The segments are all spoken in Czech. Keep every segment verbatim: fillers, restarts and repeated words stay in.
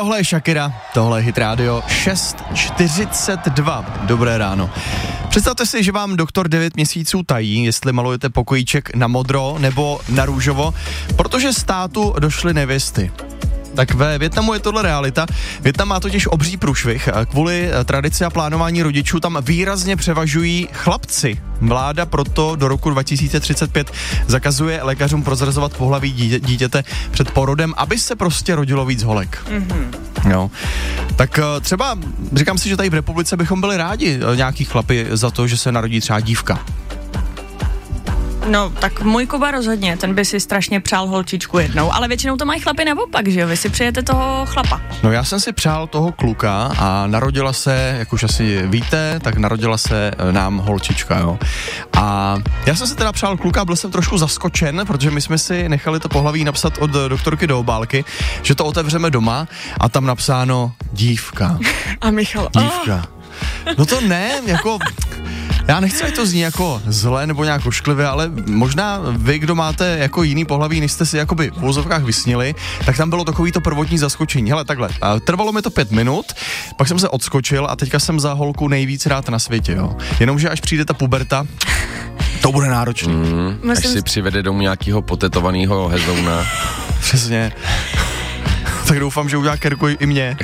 Tohle je Shakira, tohle je Hit Radio šest čtyřicet dva. Dobré ráno. Představte si, že vám doktor devět měsíců tají, jestli malujete pokojíček na modro nebo na růžovo, protože státu došly nevěsty. Tak ve Vietnamu je tohle realita. Vietnam má totiž obří průšvih. Kvůli tradici a plánování rodičů tam výrazně převažují chlapci. Vláda proto do roku dva tisíce třicet pět zakazuje lékařům prozrazovat pohlaví dítě, dítěte před porodem, aby se prostě rodilo víc holek. Mm-hmm. No. Tak třeba, říkám si, že tady v republice bychom byli rádi nějaký chlapi za to, že se narodí třeba dívka. No, tak můj Kuba rozhodně, ten by si strašně přál holčičku jednou, ale většinou to mají chlapy naopak, že jo? Vy si přijete toho chlapa. No já jsem si přál toho kluka a narodila se, jak už asi víte, tak narodila se nám holčička, jo. A já jsem si teda přál kluka a byl jsem trošku zaskočen, protože my jsme si nechali to pohlaví napsat od doktorky do obálky, že to otevřeme doma a tam napsáno dívka. A Michal, dívka. Oh. No to ne, jako... Já nechci, ať to zní jako zlé nebo nějak ošklivě, ale možná vy, kdo máte jako jiný pohlaví, než jste si jakoby v úzovkách vysnili, tak tam bylo takový to prvotní zaskočení. Hele, takhle, trvalo mi to pět minut, pak jsem se odskočil a teďka jsem za holku nejvíc rád na světě, jo. Jenomže až přijde ta puberta, to bude náročný. Mm, až si přivede domů nějakýho potetovanýho hezouna. Přesně. Tak doufám, že udělá kerku i mě.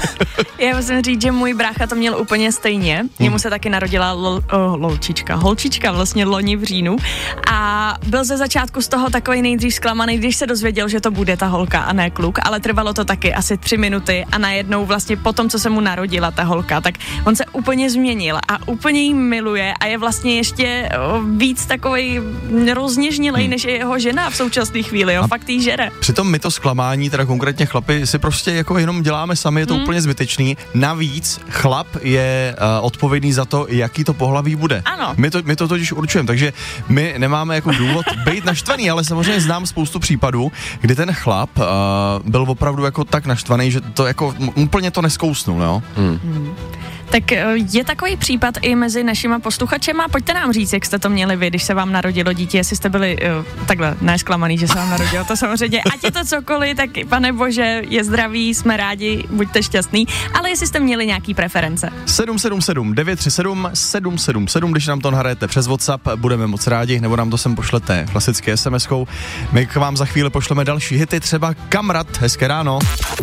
Já musím říct, že můj brácha to měl úplně stejně. Jemu se taky narodila lol, oh, lolčička, holčička vlastně loni v říjnu. A byl ze začátku z toho takový nejdřív zklamaný, když se dozvěděl, že to bude ta holka a ne kluk, ale trvalo to taky asi tři minuty a najednou vlastně po tom, co se mu narodila ta holka, tak on se úplně změnil a úplně jí miluje a je vlastně ještě oh, víc takovej rozněžnilej, hmm. než je jeho žena v současné chvíli, jo, a fakt jí žere. Přitom my to zklamání, teda konkrétně chlapi, si prostě jako jenom děláme sami, je to hmm. úplně zbytečný. Navíc chlap je uh, odpovědný za to, jaký to pohlaví bude. Ano. My to, my to totiž určujeme, takže my nemáme jako důvod být naštvaný, ale samozřejmě znám spoustu případů, kdy ten chlap uh, byl opravdu jako tak naštvaný, že to jako úplně to neskousnul, jo. Hmm. Hmm. Tak je takový případ i mezi našima posluchačema. Pojďte nám říct, jak jste to měli vy, když se vám narodilo dítě, jestli jste byli uh, takhle nesklamaný, že se vám narodilo, to samozřejmě. Ať je to cokoliv, tak pane bože, je zdravý, jsme rádi, buďte šťastný, ale jestli jste měli nějaký preference. sedm sedm sedm devět tři sedm sedm sedm sedm, když nám to nahrajete přes WhatsApp, budeme moc rádi, nebo nám to sem pošlete klasicky es em eskou. My k vám za chvíli pošleme další hity, třeba Kamrat, hezké ráno.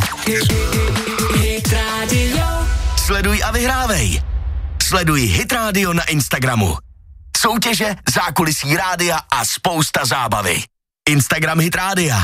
Sleduj a vyhrávej. Sleduj Hit Radio na Instagramu. Soutěže, zákulisí rádia a spousta zábavy. Instagram Hit Rádia.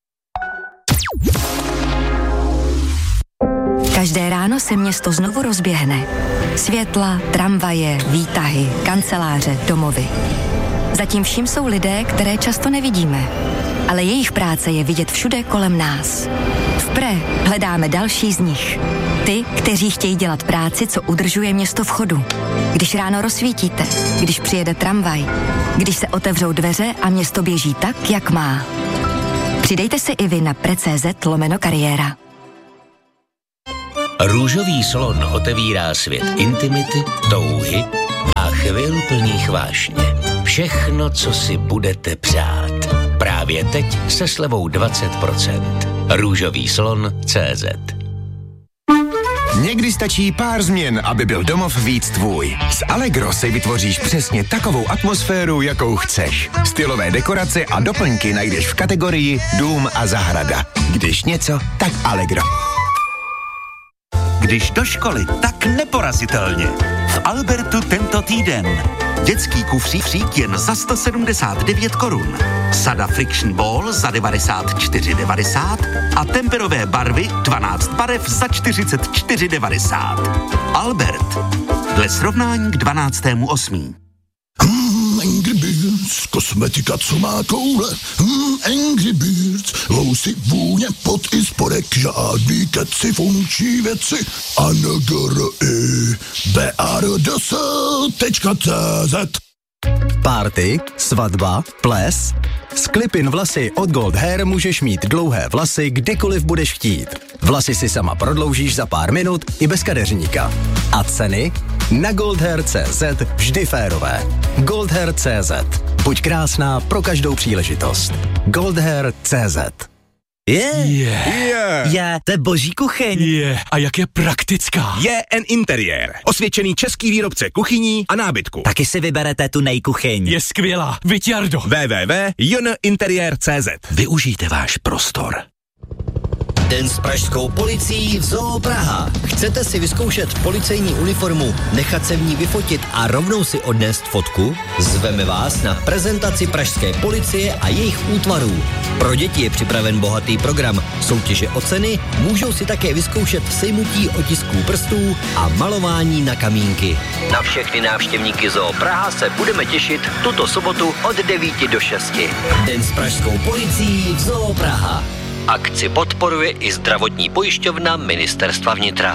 Každé ráno se město znovu rozběhne. Světla, tramvaje, výtahy, kanceláře, domovy. Zatím vším jsou lidé, které často nevidíme. Ale jejich práce je vidět všude kolem nás. V Pre hledáme další z nich. Ty, kteří chtějí dělat práci, co udržuje město v chodu. Když ráno rozsvítíte, když přijede tramvaj, když se otevřou dveře a město běží tak, jak má. Přidejte se i vy na pre.cz lomeno kariéra. Růžový slon otevírá svět intimity, touhy a chvil plných vášně. Všechno, co si budete přát. Právě teď se slevou dvacet procent. Růžový slon tečka cé zet. Někdy stačí pár změn, aby byl domov víc tvůj. S Allegro si vytvoříš přesně takovou atmosféru, jakou chceš. Stylové dekorace a doplňky najdeš v kategorii Dům a zahrada. Když něco, tak Allegro. Když do školy, tak neporazitelně. V Albertu tento týden. Dětský kufřík jen za sto sedmdesát devět korun. Sada Friction Ball za devadesát čtyři devadesát a temperové barvy dvanáct barev za čtyřicet čtyři devadesát. Albert. Dle srovnání k dvanáctému osmého Hmm, Angry Birds, kosmetika, co má koule. Hmm, Angry Birds, lousy, vůně, pot i spodek, žádný keci, funkční věci. A n g r i b a r d s tečka cé zet. Party, svatba, ples. S Clip-in vlasy od Gold Hair můžeš mít dlouhé vlasy kdykoliv budeš chtít. Vlasy si sama prodloužíš za pár minut i bez kadeřníka. A ceny? Na goldhair tečka cé zet vždy férové. goldhair tečka cé zet. Buď krásná pro každou příležitost. goldhair tečka cé zet. Je. Je. Je. Je, to je boží kuchyň. Je. A jak je praktická. J N Interiér. Osvědčený český výrobce kuchyní a nábytku. Taky si vyberete tu nejkuchyň. Je skvělá. Vyťardo. w w w tečka j n interiér tečka c z. Využijte váš prostor. Den s pražskou policií v Zoo Praha. Chcete si vyzkoušet policejní uniformu, nechat se v ní vyfotit a rovnou si odnést fotku? Zveme vás na prezentaci pražské policie a jejich útvarů. Pro děti je připraven bohatý program. Soutěže o ceny, můžou si také vyzkoušet sejmutí otisků prstů a malování na kamínky. Na všechny návštěvníky Zoo Praha se budeme těšit tuto sobotu od devíti do šesti. Den s pražskou policií v Zoo Praha. Akci podporuje i zdravotní pojišťovna Ministerstva vnitra.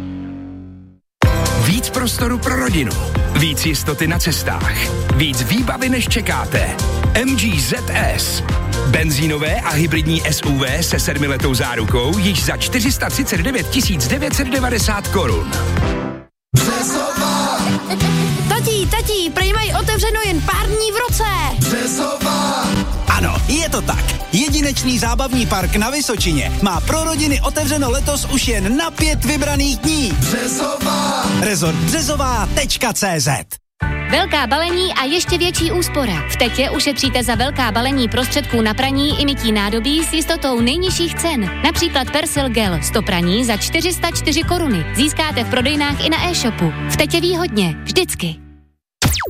Víc prostoru pro rodinu, víc jistoty na cestách, víc výbavy než čekáte. M G Z S. Benzínové a hybridní S U V se sedmiletou zárukou již za čtyři sta třicet devět tisíc devět set devadesát korun. Březová! Tatí, tatí, prej mají otevřeno jen pár dní v roce. Březová! Ano, je to tak. Jedinečný zábavní park na Vysočině má pro rodiny otevřeno letos už jen na pět vybraných dní. Březová! Rezort březová tečka cé zet. Velká balení a ještě větší úspora. V Tetě ušetříte za velká balení prostředků na praní i mytí nádobí s jistotou nejnižších cen. Například Persil Gel sto praní za čtyři sta čtyři koruny. Získáte v prodejnách i na e-shopu. V Tetě výhodně. Vždycky.